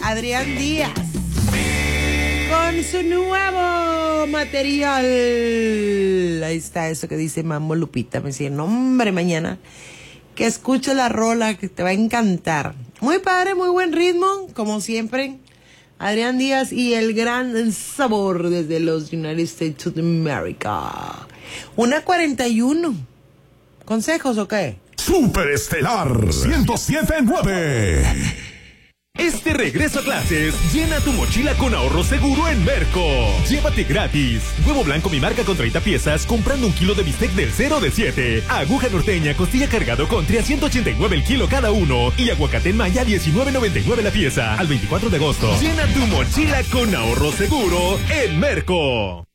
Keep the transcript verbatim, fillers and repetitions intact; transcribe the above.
Adrián Díaz con su nuevo material. Ahí está eso que dice Mambo Lupita. Me dice, no, hombre, mañana que escuche la rola que te va a encantar. Muy padre, muy buen ritmo, como siempre. Adrián Díaz y el gran sabor desde los United States of America. Una cuarenta y uno. ¿Consejos o qué? Superestelar ciento siete punto nueve. Este regreso a clases, llena tu mochila con ahorro seguro en Merco. Llévate gratis huevo blanco mi marca con treinta piezas comprando un kilo de bistec del cero de siete. Aguja norteña, costilla cargado con a ciento ochenta y nueve el kilo cada uno. Y aguacate en maya diecinueve noventa y nueve la pieza. Al veinticuatro de agosto. Llena tu mochila con ahorro seguro en Merco.